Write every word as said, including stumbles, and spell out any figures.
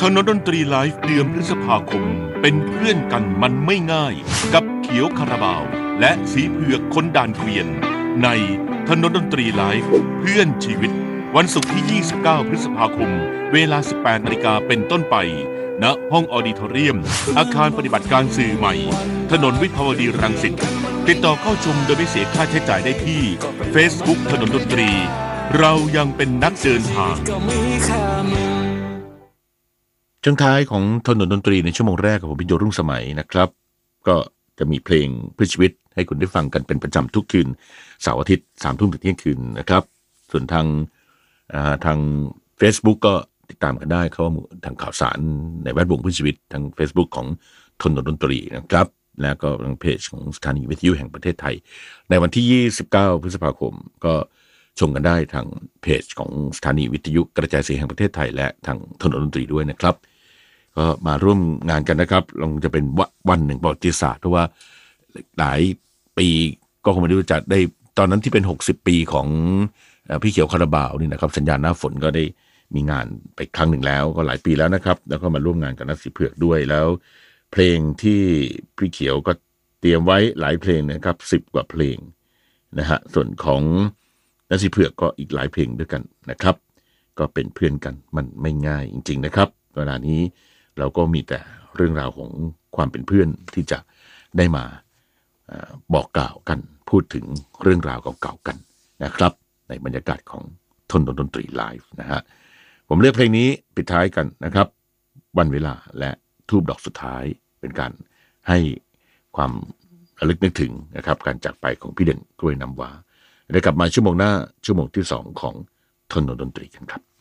ถนนดนตรีไลฟ์เดือนพฤษภาคมเป็นเพื่อนกันมันไม่ง่ายกับเขียวคาราบาวและสีเผือกคนด่านเกวียนในถนนดนตรีไลฟ์เพื่อนชีวิตวันศุกร์ที่ยี่สิบเก้าพฤษภาคมเวลาสิบแปดนาฬิกาเป็นต้นไปณห้องออดิทอเรียมอาคารปฏิบัติการสื่อใหม่ถนนวิภาวดีรังสิตติดต่อเข้าชมโดยไม่เสียค่าใช้จ่ายได้ที่ Facebook ถนนดนตรีเรายังเป็นนักเดินทางช่วงท้ายของถนนดนตรีในชั่วโมงแรกของผมพิโยรุ่งสมัยนะครับก็จะมีเพลงเพื่อชีวิตให้คุณได้ฟังกันเป็นประจำทุกคืนเสาร์อาทิตย์สามทุ่มถึงเที่ยงคืนนะครับส่วนทางทาง Facebook ก็ติดตามกันได้เข้าทางข่าวสารในแวดวงเพื่อชีวิตทาง Facebook ของถนนดนตรีนะครับแล้วก็ทางเพจของสถานีวิทยุแห่งประเทศไทยในวันที่ยี่สิบเก้าพฤษภาคมก็ชมกันได้ทางเพจของสถานีวิทยุกระจายเสียงแห่งประเทศไทยและทางถนนดนตรีด้วยนะครับก็มาร่วมงานกันนะครับลงจะเป็นวันหนึ่งประวัติศาสตร์เพราะว่าหลายปีก็คงไม่รู้จักได้ตอนนั้นที่เป็นหกสิบปีของพี่เขียวคาราบาวนี่นะครับสัญญาณหน้าฝนก็ได้มีงานไปครั้งหนึ่งแล้วก็หลายปีแล้วนะครับแล้วก็มาร่วมงานกับนักสีเผือกด้วยแล้วเพลงที่พี่เขียวก็เตรียมไว้หลายเพลงนะครับสิบกว่าเพลงนะฮะส่วนของนักสีเผือกก็อีกหลายเพลงด้วยกันนะครับก็เป็นเพื่อนกันมันไม่ง่ายจริงๆนะครับเวลานี้เราก็มีแต่เรื่องราวของความเป็นเพื่อนที่จะได้มาบอกกล่าวกันพูดถึงเรื่องราวเก่าๆกันนะครับในบรรยากาศของถนนดนตรีไลฟ์นะฮะผมเลือกเพลงนี้ปิดท้ายกันนะครับวันเวลาและทูบดอกสุดท้ายเป็นการให้ความระลึกนึกถึงนะครับการจากไปของพี่เด่นกล้วยน้ำว้าได้กลับมาชั่วโมงหน้าชั่วโมงที่สองของถนนดนตรีกันครับ